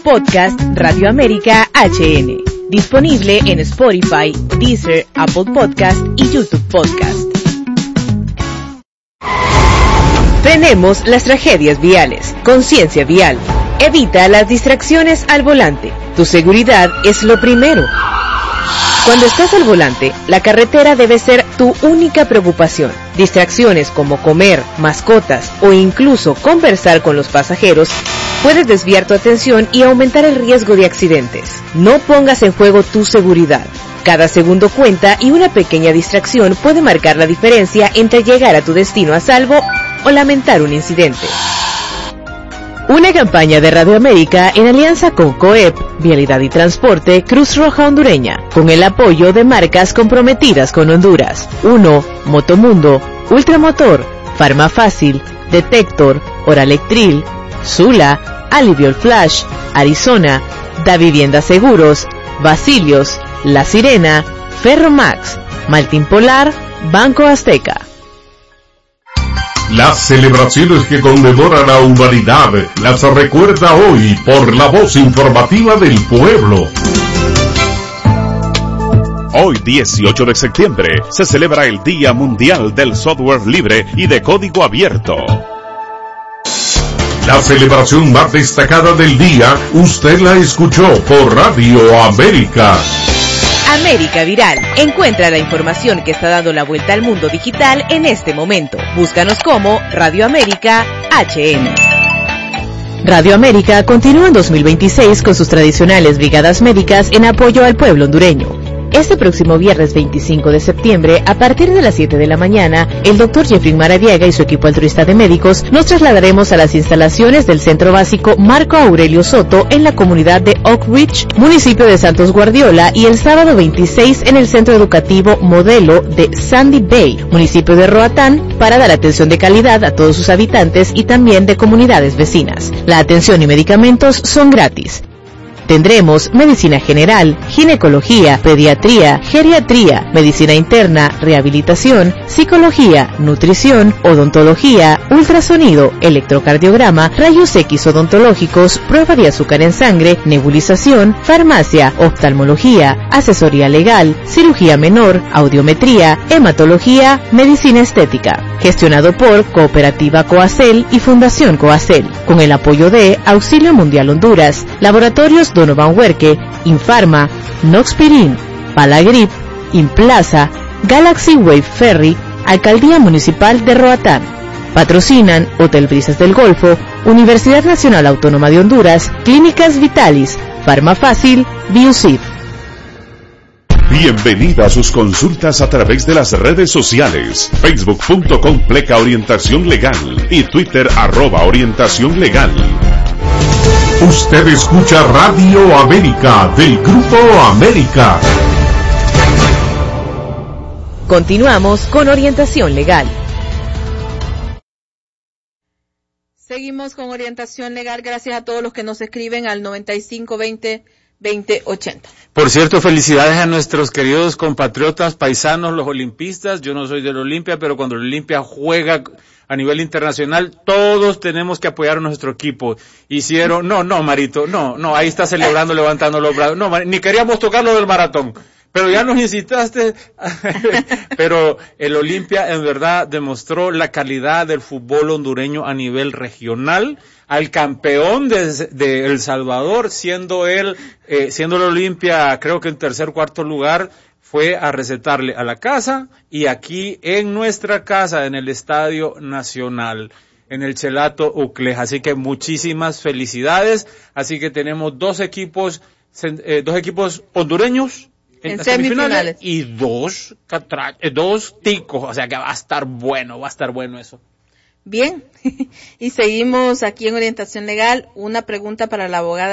Podcast Radio América HN. Disponible en Spotify, Deezer, Apple Podcast y YouTube Podcast. Frenemos las tragedias viales. Conciencia vial. Evita las distracciones al volante. Tu seguridad es lo primero. Cuando estás al volante, la carretera debe ser tu única preocupación. Distracciones como comer, mascotas o incluso conversar con los pasajeros puedes desviar tu atención y aumentar el riesgo de accidentes. No pongas en juego tu seguridad. Cada segundo cuenta y una pequeña distracción puede marcar la diferencia entre llegar a tu destino a salvo o lamentar un incidente. Una campaña de Radio América en alianza con COEP, Vialidad y Transporte, Cruz Roja Hondureña, con el apoyo de marcas comprometidas con Honduras. 1. Motomundo, Ultramotor, Farmafácil, Detector, Oralectril, Sula, Aliviol Flash, Arizona, Da Vivienda Seguros, Basilios, La Sirena, Ferromax, Maltín Polar, Banco Azteca. Las celebraciones que conmemoran la humanidad las recuerda hoy por la voz informativa del pueblo. Hoy, 18 de septiembre, se celebra el Día Mundial del Software Libre y de Código Abierto. La celebración más destacada del día, usted la escuchó por Radio América. América Viral. Encuentra la información que está dando la vuelta al mundo digital en este momento. Búscanos como Radio América HN. Radio América continúa en 2026 con sus tradicionales brigadas médicas en apoyo al pueblo hondureño. Este próximo viernes 25 de septiembre, a partir de las 7 de la mañana, el Dr. Jeffrey Maradiaga y su equipo altruista de médicos nos trasladaremos a las instalaciones del Centro Básico Marco Aurelio Soto en la comunidad de Oak Ridge, municipio de Santos Guardiola, y el sábado 26 en el Centro Educativo Modelo de Sandy Bay, municipio de Roatán, para dar atención de calidad a todos sus habitantes y también de comunidades vecinas. La atención y medicamentos son gratis. Tendremos medicina general, ginecología, pediatría, geriatría, medicina interna, rehabilitación, psicología, nutrición, odontología, ultrasonido, electrocardiograma, rayos X odontológicos, prueba de azúcar en sangre, nebulización, farmacia, oftalmología, asesoría legal, cirugía menor, audiometría, hematología, medicina estética. Gestionado por Cooperativa Coacel y Fundación Coacel, con el apoyo de Auxilio Mundial Honduras, Laboratorios Donovan Huerque, Infarma, Noxpirin, Palagrip, Implaza, Galaxy Wave Ferry, Alcaldía Municipal de Roatán. Patrocinan Hotel Brisas del Golfo, Universidad Nacional Autónoma de Honduras, Clínicas Vitalis, Farmafácil, Biocid. Bienvenida a sus consultas a través de las redes sociales, facebook.com/orientación legal y Twitter @orientación legal. Usted escucha Radio América del Grupo América. Continuamos con Orientación Legal. Seguimos con Orientación Legal, gracias a todos los que nos escriben al 9520-2080. Por cierto, felicidades a nuestros queridos compatriotas paisanos, los olimpistas. Yo no soy del Olimpia, pero cuando el Olimpia juega a nivel internacional, todos tenemos que apoyar a nuestro equipo. Hicieron, no, Marito, no, ahí está celebrando, levantando los brazos. No, ni queríamos tocar lo del maratón. Pero ya nos incitaste. Pero el Olimpia en verdad demostró la calidad del fútbol hondureño a nivel regional. Al campeón de El Salvador, siendo el Olimpia, creo que en tercer, cuarto lugar, fue a recetarle a la casa, y aquí en nuestra casa, en el Estadio Nacional, en el Chelato Ucleja. Así que muchísimas felicidades. Así que tenemos dos equipos hondureños en semifinales y dos ticos. O sea que va a estar bueno eso. Bien, y seguimos aquí en Orientación Legal. Una pregunta para la abogada